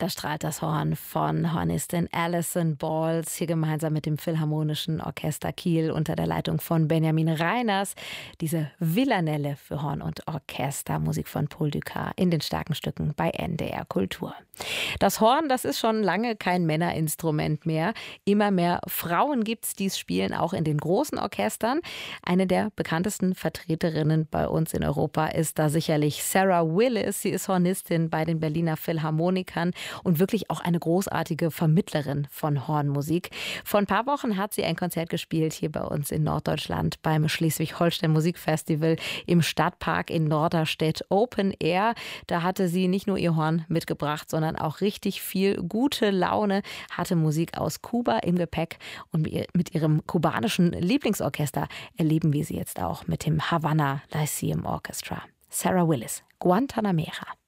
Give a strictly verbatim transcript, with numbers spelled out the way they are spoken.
Da strahlt das Horn von Hornistin Alison Balls, hier gemeinsam mit dem Philharmonischen Orchester Kiel unter der Leitung von Benjamin Reiners. Diese Villanelle für Horn und Orchester, Musik von Paul Dukas in den starken Stücken bei N D R Kultur. Das Horn, das ist schon lange kein Männerinstrument mehr. Immer mehr Frauen gibt es, die es spielen, auch in den großen Orchestern. Eine der bekanntesten Vertreterinnen bei uns in Europa ist da sicherlich Sarah Willis. Sie ist Hornistin bei den Berliner Philharmonikern und wirklich auch eine großartige Vermittlerin von Hornmusik. Vor ein paar Wochen hat sie ein Konzert gespielt hier bei uns in Norddeutschland beim Schleswig-Holstein Musikfestival im Stadtpark in Norderstedt Open Air. Da hatte sie nicht nur ihr Horn mitgebracht, sondern auch richtig viel gute Laune, hatte Musik aus Kuba im Gepäck und mit ihrem kubanischen Lieblingsorchester erleben wir sie jetzt auch mit dem Havana Lyceum Orchestra. Sarah Willis, Guantanamera.